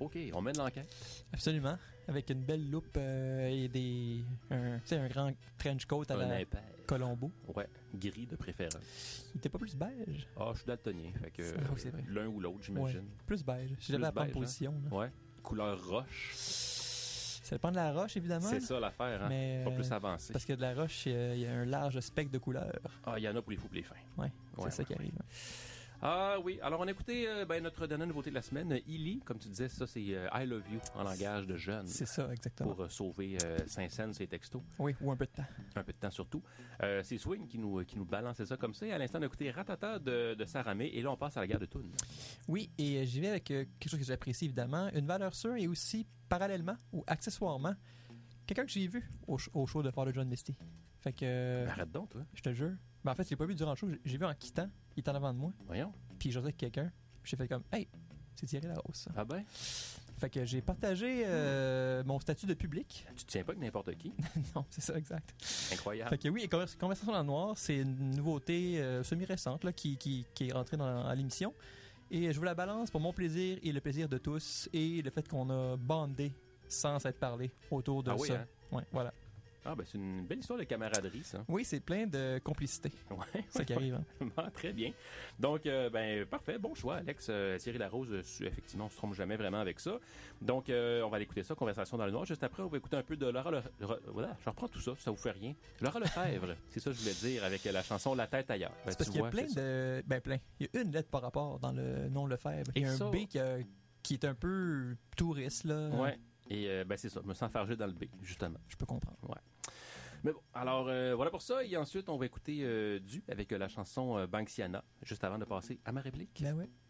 OK, on mène l'enquête. Absolument. Avec une belle loupe et un grand trench coat à la impair. Colombo. Ouais, gris de préférence. Il était pas plus beige? Ah, je suis daltonien, fait que C'est vrai. l'un ou l'autre, j'imagine. Ouais, plus beige. J'ai jamais la bonne position. Là. Ouais, couleur roche. Ça dépend de la roche, évidemment. C'est ça l'affaire, hein? Mais, pas plus avancé. Parce que de la roche, il y a un large spectre de couleurs. Ah, il y en a pour les fous et les fins. Ouais, c'est ça qui arrive. Ah oui, alors on a écouté notre dernière nouveauté de la semaine, Illy, comme tu disais, ça c'est I Love You en langage de jeunes. C'est ça, exactement. Pour sauver Saint-Saëns ses textos. Oui, ou un peu de temps. Un peu de temps surtout. C'est Swing qui nous balançait ça comme ça. Et à l'instant, on a écouté Ratata de Saramé et là on passe à la guerre de Toune. Oui, et j'y vais avec quelque chose que j'apprécie évidemment, une valeur sûre et aussi parallèlement ou accessoirement, quelqu'un que j'ai vu au show de Father John Misty. Fait que... Arrête donc, toi. Je te jure. Ben, en fait, je l'ai pas vu durant le show. J'ai vu en quittant. Il est en avant de moi. Voyons. Puis j'osais avec quelqu'un. Puis j'ai fait comme, hey, c'est Thierry Larose. Ça. Ah ben? Fait que j'ai partagé mon statut de public. Tu te tiens pas que n'importe qui? Non, c'est ça, exact. Incroyable. Fait que oui, Conversation dans le noir, c'est une nouveauté semi-récente là, qui est rentrée dans l'émission. Et je vous la balance pour mon plaisir et le plaisir de tous et le fait qu'on a bandé sans s'être parlé autour de ça. Oui, hein? Ouais, voilà. Ah, ben c'est une belle histoire de camaraderie, ça. Oui, c'est plein de complicité. Ouais. C'est ça qui arrive. Hein? Ah, très bien. Donc, parfait. Bon choix, Alex. Thierry Larose, effectivement, on se trompe jamais vraiment avec ça. Donc, on va aller écouter ça, Conversation dans le noir. Juste après, on va écouter un peu de Laura voilà, je reprends tout ça, ça vous fait rien. Laura Lefebvre, c'est ça que je voulais dire avec la chanson La tête ailleurs. C'est parce qu'il y a plein de... Ben, plein. Il y a une lettre par rapport dans le nom Lefebvre. Et un ça... B qui est un peu touriste, là. Ouais. Et c'est ça, je me sens fargé dans le B, justement. Je peux comprendre. Ouais. Mais bon, alors voilà pour ça. Et ensuite, on va écouter Du avec la chanson Banksiana, juste avant de passer à ma réplique. Ben ouais.